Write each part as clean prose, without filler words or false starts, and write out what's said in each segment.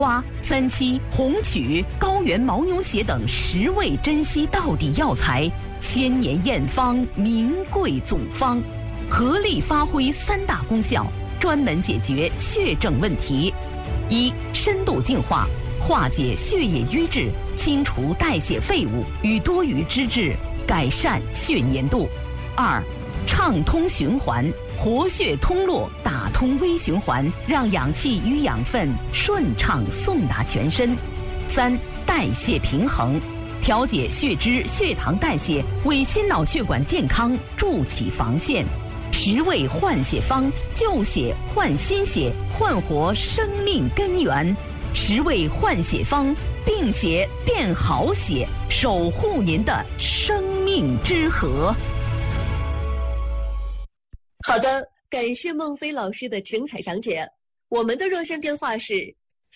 花、三七、红曲、高原牦牛血等10味珍稀到底药材，千年验方，名贵祖方，合力发挥3大功效，专门解决血症问题：一、深度净化，化解血液瘀滞，清除代谢废物与多余脂质，改善血粘度；二、畅通循环，活血通络，打通微循环，让氧气与养分顺畅送达全身；三、代谢平衡，调节血脂、血糖代谢，为心脑血管健康筑起防线。10味换血方，救血换新血，焕活生命根源。10味换血方，病血变好血，守护您的生命之河。 好的，感谢孟非老师的精彩讲解。我们的热线电话是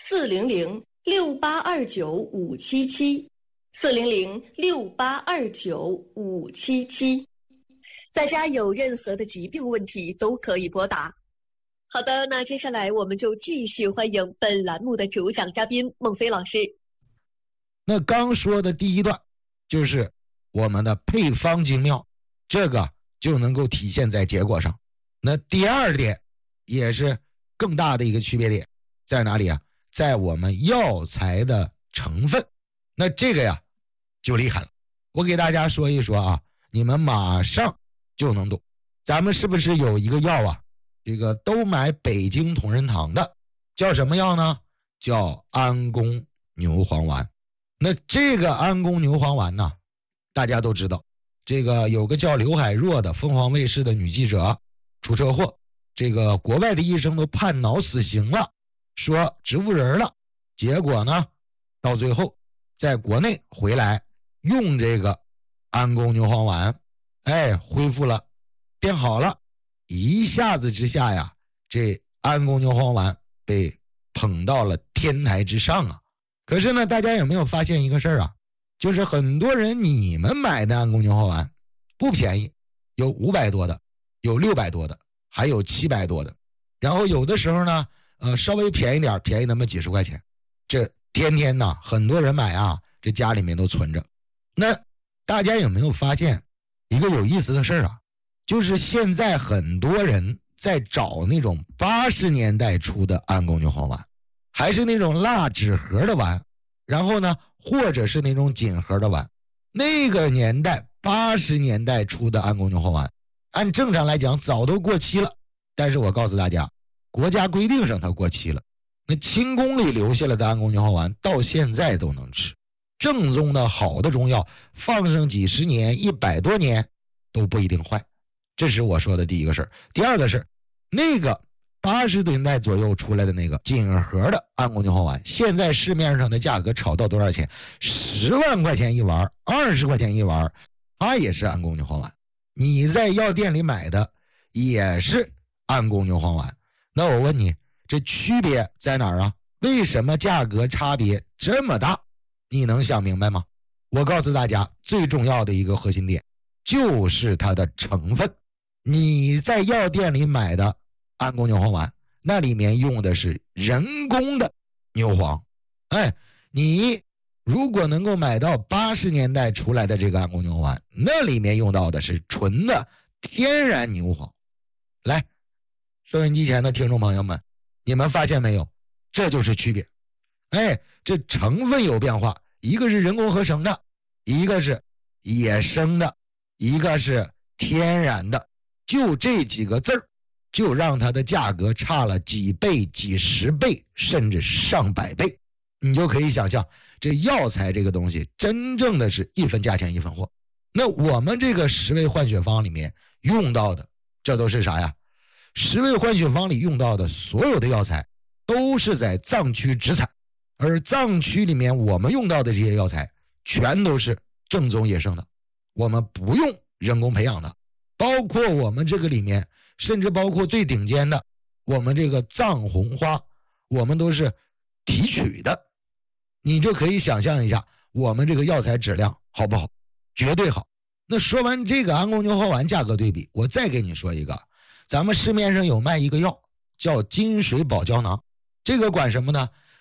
400-6829-577，400-6829-577。大家有任何的疾病问题都可以拨打。好的，那接下来我们就继续欢迎本栏目的主讲嘉宾孟非老师。 那刚说的第一段就是我们的配方精妙，这个就能够体现在结果上。那第二点也是更大的一个区别点在哪里啊？在我们药材的成分。那这个呀就厉害了，我给大家说一说啊，你们马上就能懂。咱们是不是有一个药啊，这个都买北京同仁堂的，叫什么药呢？叫安宫牛黄丸。那这个安宫牛黄丸呢，大家都知道，这个有个叫刘海若的凤凰卫视的女记者出车祸，这个国外的医生都判脑死刑了，说植物人了，结果呢到最后在国内回来用这个安宫牛黄丸，恢复了，变好了，一下子之下呀，这安宫牛黄丸被捧到了天台之上啊。可是呢，大家有没有发现一个事儿啊？就是很多人你们买的安宫牛黄丸不便宜，有500多的，有600多的，还有700多的，然后有的时候呢稍微便宜点，便宜那么几十块钱，这天天呢很多人买啊，这家里面都存着。那大家有没有发现一个有意思的事儿啊？就是现在很多人在找那种80年代出的安宫牛黄丸，还是那种蜡纸盒的丸，然后呢或者是那种锦盒的丸。那个年代80年代出的安宫牛黄丸按正常来讲早都过期了，但是我告诉大家，国家规定上它过期了。那清宫里留下来的安宫牛黄丸到现在都能吃，正宗的好的中药放上几十年100多年都不一定坏。这是我说的第一个事儿。第二个是那个80年代左右出来的那个锦盒的安宫牛黄丸，现在市面上的价格炒到多少钱？10万块钱一丸，20块钱一丸，它也是安宫牛黄丸。你在药店里买的也是安宫牛黄丸。那我问你，这区别在哪儿啊？为什么价格差别这么大？你能想明白吗？我告诉大家，最重要的一个核心点就是它的成分。你在药店里买的安宫牛黄丸，那里面用的是人工的牛黄。你如果能够买到80年代出来的这个安宫牛黄丸，那里面用到的是纯的天然牛黄。来，收音机前的听众朋友们，你们发现没有？这就是区别。这成分有变化，一个是人工合成的，一个是野生的，一个是天然的，就这几个字儿就让它的价格差了几倍、几十倍，甚至上百倍。你就可以想象，这药材这个东西真正的是一分价钱一分货。那我们这个10味换血方里面用到的，这都是啥呀？10味换血方里用到的所有的药材都是在藏区直采，而藏区里面我们用到的这些药材全都是正宗野生的，我们不用人工培养的。包括我们这个里面，甚至包括最顶尖的我们这个藏红花，我们都是提取的。你就可以想象一下我们这个药材质量好不好？绝对好。那说完这个安宫牛黄丸价格对比，我再给你说一个，咱们市面上有卖一个药叫金水宝胶囊，这个管什么呢？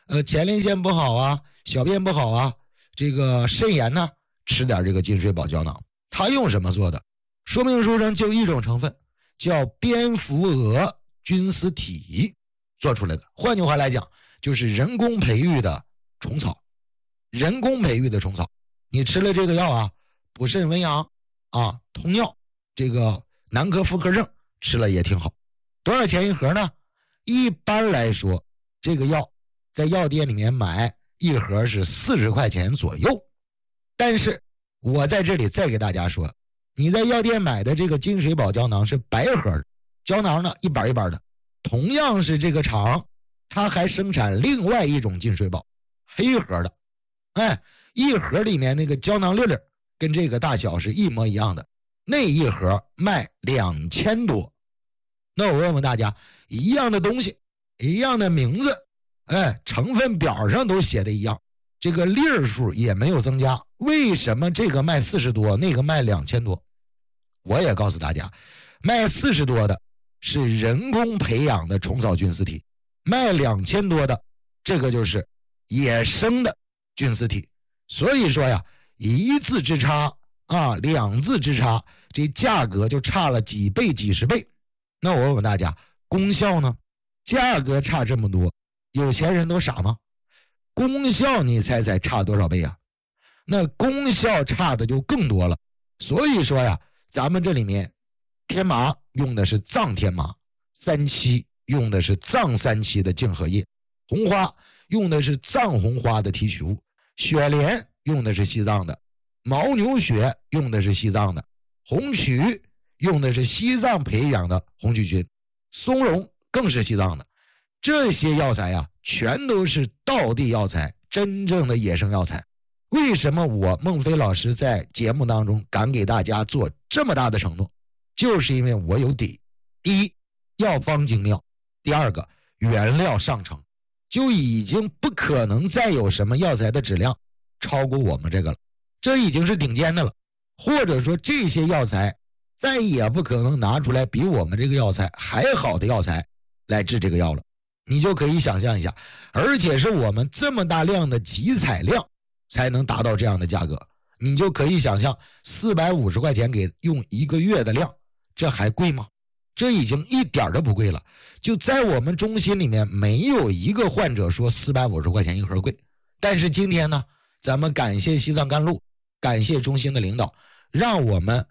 前列腺不好啊，小便不好啊，这个肾炎呢，吃点这个金水宝胶囊。它用什么做的？说明书上就一种成分，叫蝙蝠蛾菌丝体做出来的。换句话来讲，就是人工培育的虫草。人工培育的虫草，你吃了这个药啊，补肾温阳啊，通尿，这个男科妇科症吃了也挺好。多少钱一盒呢？一般来说，这个药在药店里面买一盒是40块钱左右。但是我在这里再给大家说，你在药店买的这个金水宝胶囊是白盒的，胶囊呢一板一板的。同样是这个厂，它还生产另外一种金水宝，黑盒的。一盒里面那个胶囊粒粒跟这个大小是一模一样的，那一盒卖2000多。那我问问大家，一样的东西，一样的名字，成分表上都写的一样，这个粒数也没有增加，为什么这个卖40多，那个卖2000多？我也告诉大家，卖40多的是人工培养的虫草菌丝体，卖2000多的这个就是野生的菌丝体。所以说呀，一字之差啊，两字之差，这价格就差了几倍几十倍。那我问问大家，功效呢？价格差这么多，有钱人都傻吗？功效你猜猜差多少倍啊？那功效差的就更多了。所以说呀，咱们这里面天麻用的是藏天麻，三七用的是藏三七的净荷叶，红花用的是藏红花的提取物，雪莲用的是西藏的，牦牛血用的是西藏的，红曲用的是西藏培养的红曲菌，松茸更是西藏的。这些药材啊，全都是道地药材，真正的野生药材。为什么我孟非老师在节目当中敢给大家做这么大的承诺？就是因为我有底。第一，药方精妙；第二个，原料上乘，就已经不可能再有什么药材的质量超过我们这个了，这已经是顶尖的了。或者说这些药材再也不可能拿出来比我们这个药材还好的药材来治这个药了。你就可以想象一下，而且是我们这么大量的集采量才能达到这样的价格，你就可以想象450块钱给用1个月的量，这还贵吗？这已经一点都不贵了。就在我们中心里面没有一个患者说450块钱一盒贵。但是今天呢，咱们感谢西藏甘露，感谢中心的领导，让我们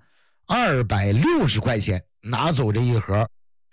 260块钱拿走这一盒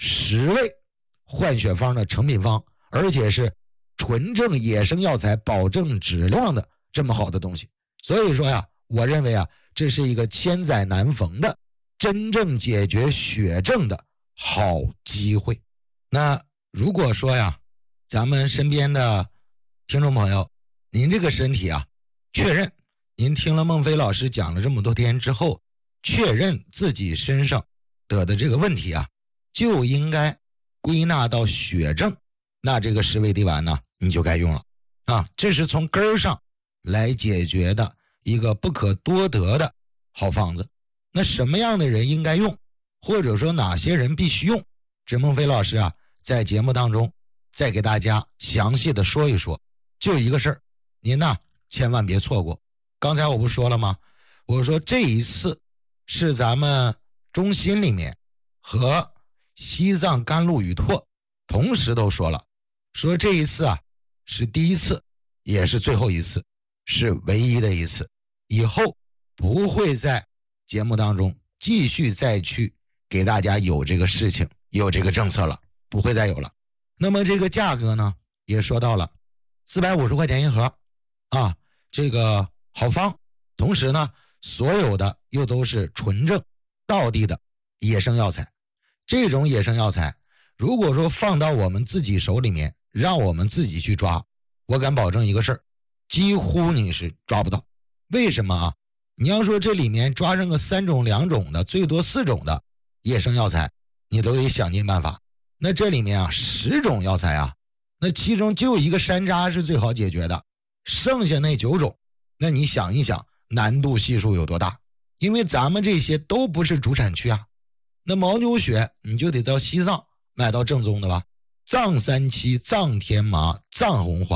10味换血方的成品方，而且是纯正野生药材保证质量的这么好的东西。所以说呀，我认为啊，这是一个千载难逢的真正解决血症的好机会。那如果说呀，咱们身边的听众朋友，您这个身体啊，确认您听了孟非老师讲了这么多天之后，确认自己身上得的这个问题啊，就应该归纳到血症，那这个10味地丸呢，你就该用了啊！这是从根儿上来解决的一个不可多得的好方子。那什么样的人应该用，或者说哪些人必须用，这孟非老师啊，在节目当中再给大家详细的说一说。就一个事儿，您呢千万别错过。刚才我不说了吗？我说这一次是咱们中心里面和西藏甘露与拓同时都说了，说这一次啊是第一次，也是最后一次，是唯一的一次，以后不会在节目当中继续再去给大家有这个事情，有这个政策了，不会再有了。那么这个价格呢也说到了450块钱一盒啊，这个好方，同时呢所有的又都是纯正道地的野生药材。这种野生药材如果说放到我们自己手里面，让我们自己去抓，我敢保证一个事儿，几乎你是抓不到。为什么啊？你要说这里面抓上个3种2种的，最多4种的野生药材，你都得想尽办法。那这里面啊10种药材啊，那其中就一个山楂是最好解决的，剩下那9种，那你想一想难度系数有多大？因为咱们这些都不是主产区啊。那牦牛血你就得到西藏买到正宗的吧，藏三七、藏天麻、藏红花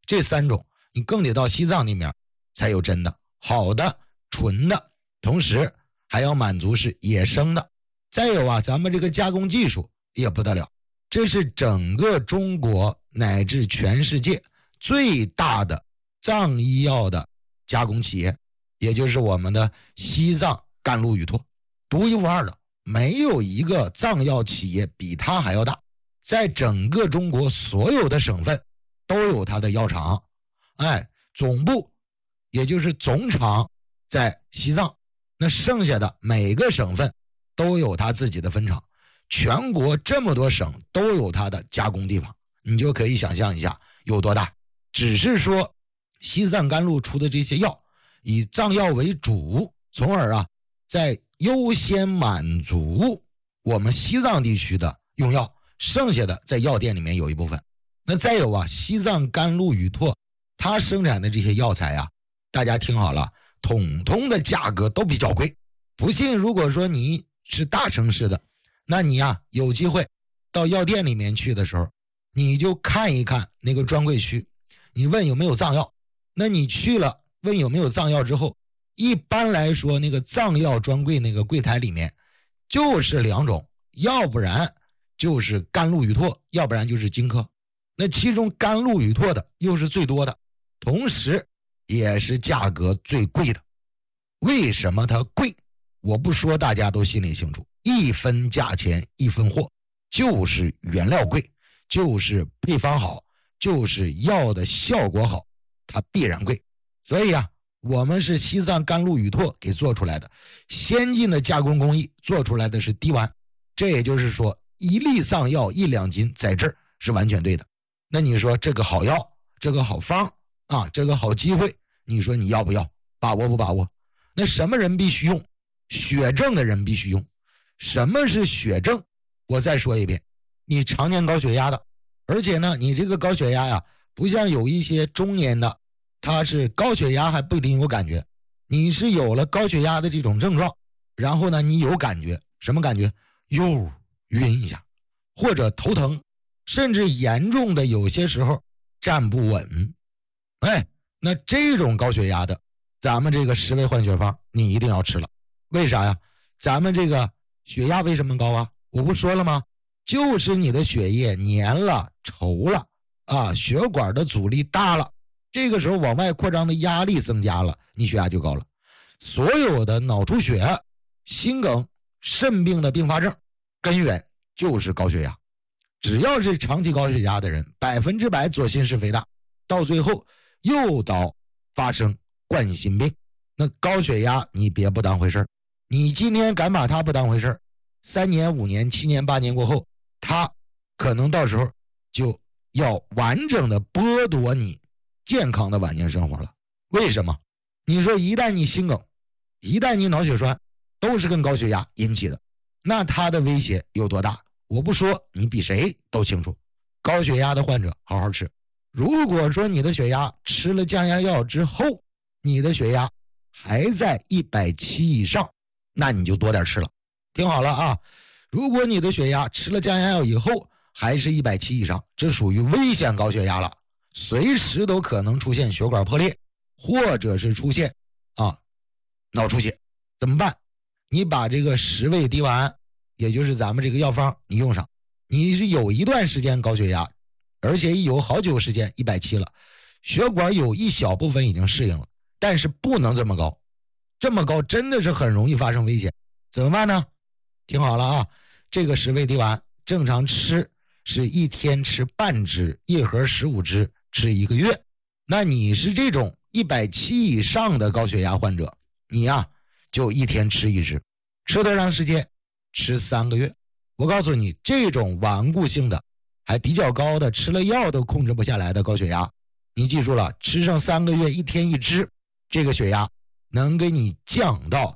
这3种你更得到西藏那边才有真的好的纯的，同时还要满足是野生的。再有啊，咱们这个加工技术也不得了，这是整个中国乃至全世界最大的藏医药的加工企业，也就是我们的西藏甘露雨拓，独一无二的，没有一个藏药企业比它还要大。在整个中国所有的省份都有它的药厂，总部也就是总厂在西藏，那剩下的每个省份都有它自己的分厂，全国这么多省都有它的加工地方，你就可以想象一下有多大。只是说西藏甘露出的这些药以藏药为主，从而啊在优先满足我们西藏地区的用药，剩下的在药店里面有一部分。那再有啊，西藏甘露雨拓它生产的这些药材啊，大家听好了，统统的价格都比较贵。不信如果说你是大城市的，那你啊有机会到药店里面去的时候，你就看一看那个专柜区，你问有没有藏药。那你去了问有没有藏药之后，一般来说那个藏药专柜那个柜台里面就是2种，要不然就是甘露雨拓，要不然就是金科。那其中甘露雨拓的又是最多的，同时也是价格最贵的。为什么它贵？我不说大家都心里清楚，一分价钱一分货，就是原料贵，就是配方好，就是药的效果好，它必然贵。所以啊，我们是西藏甘露雨拓给做出来的，先进的加工工艺做出来的是低丸，这也就是说1粒藏药1两金，在这儿是完全对的。那你说这个好药，这个好方啊，这个好机会，你说你要不要，把握不把握？那什么人必须用？血症的人必须用。什么是血症？我再说一遍，你常年高血压的，而且呢你这个高血压呀，不像有一些中年的，他是高血压还不一定有感觉，你是有了高血压的这种症状，然后呢你有感觉，什么感觉？又晕一下，或者头疼，甚至严重的有些时候站不稳。那这种高血压的，咱们这个10味换血方你一定要吃了。为啥呀？咱们这个血压为什么高啊？我不说了吗？就是你的血液黏了稠了啊，血管的阻力大了，这个时候往外扩张的压力增加了，你血压就高了。所有的脑出血、心梗、肾病的并发症根源就是高血压。只要是长期高血压的人，100%左心室肥大，到最后诱导发生冠心病。那高血压你别不当回事，你今天敢把它不当回事，3年5年7年8年过后，它可能到时候就要完整的剥夺你健康的晚年生活了。为什么？你说一旦你心梗，一旦你脑血栓，都是跟高血压引起的，那它的威胁有多大？我不说，你比谁都清楚。高血压的患者好好吃，如果说你的血压吃了降压药之后，你的血压还在170以上，那你就多点吃了。听好了啊，如果你的血压吃了降压药以后还是170以上，这属于危险高血压了，随时都可能出现血管破裂，或者是出现脑出血。怎么办？你把这个10味低丸，也就是咱们这个药方你用上，你是有一段时间高血压，而且有好久时间170了，血管有一小部分已经适应了，但是不能这么高，这么高真的是很容易发生危险。怎么办呢？听好了啊，这个10味低丸正常吃是1天吃半支，1盒15支，吃1个月。那你是这种170以上的高血压患者，你就1天吃1支，吃多长时间？吃3个月。我告诉你，这种顽固性的还比较高的，吃了药都控制不下来的高血压，你记住了，吃上3个月1天1支，这个血压能给你降到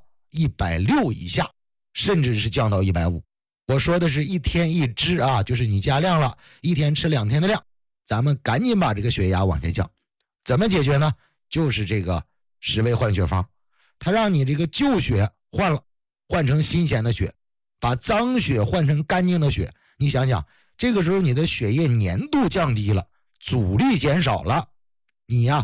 160以下，甚至是降到150。我说的是1天1支啊，就是你加量了，1天吃2天的量，咱们赶紧把这个血压往下降。怎么解决呢？就是这个10味换血方，它让你这个旧血换了，换成新鲜的血，把脏血换成干净的血。你想想，这个时候你的血液粘度降低了，阻力减少了， 你呀